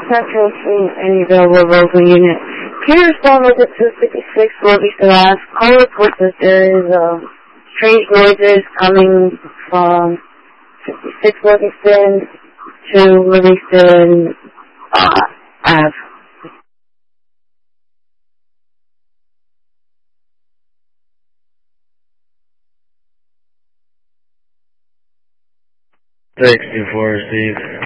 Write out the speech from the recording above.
Central Street, any available local unit. Can you respond with the 256 Livingston Ave? Call report that there is strange noises coming from 56 Livingston to Livingston Ave. Thanks, 2-4, Steve.